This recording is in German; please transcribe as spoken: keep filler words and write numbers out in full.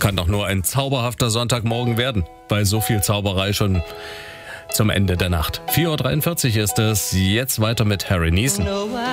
kann doch nur ein zauberhafter Sonntagmorgen werden, bei so viel Zauberei schon zum Ende der Nacht. vier Uhr dreiundvierzig ist es, jetzt weiter mit Harry Neeson.